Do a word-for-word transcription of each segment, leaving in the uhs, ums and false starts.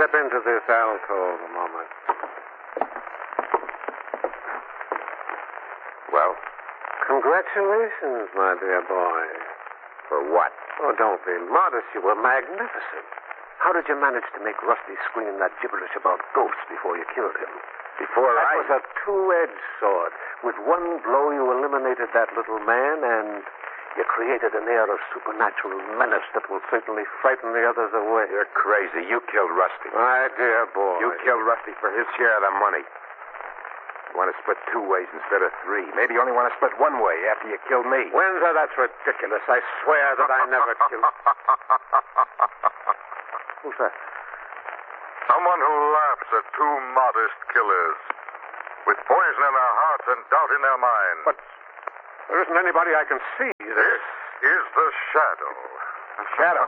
step into this alcove a moment. Well? Congratulations, my dear boy. For what? Oh, don't be modest. You were magnificent. How did you manage to make Rusty scream that gibberish about ghosts before you killed him? Before that I... That was a two-edged sword. With one blow, you eliminated that little man, and you created an air of supernatural menace that will certainly frighten the others away. You're crazy. You killed Rusty. My dear boy. You killed Rusty for his share of the money. You want to split two ways instead of three. Maybe you only want to split one way after you killed me. Windsor, that's ridiculous. I swear that I never killed... Who's that? Someone who laughs at two modest killers. With poison in their hearts and doubt in their minds. But there isn't anybody I can see. This is the Shadow. A shadow?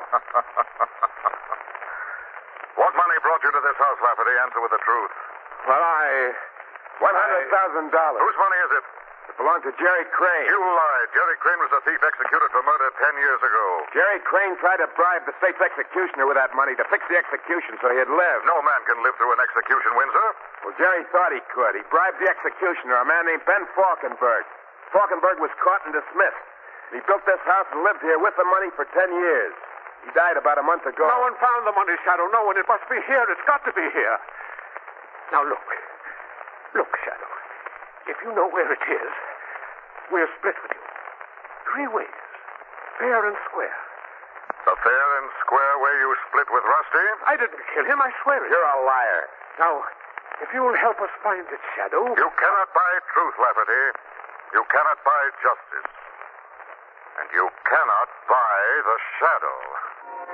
What money brought you to this house, Lafferty? Answer with the truth. Well, I... One hundred thousand dollars. Whose money is it? It belonged to Jerry Crane. You lied. Jerry Crane was a thief executed for murder ten years ago. Jerry Crane tried to bribe the state's executioner with that money to fix the execution so he'd live. No man can live through an execution, Windsor. Well, Jerry thought he could. He bribed the executioner, a man named Ben Falkenberg. Falkenberg was caught and dismissed. He built this house and lived here with the money for ten years. He died about a month ago. No one found the money, Shadow. No one. It must be here. It's got to be here. Now, look. Look, Shadow. If you know where it is, we're split with you. Three ways. Fair and square. The fair and square way you split with Rusty? I didn't kill him. I swear it. You're a liar. Now, if you'll help us find it, Shadow... You cannot buy truth, Lafferty. You cannot buy justice. And you cannot buy the Shadow.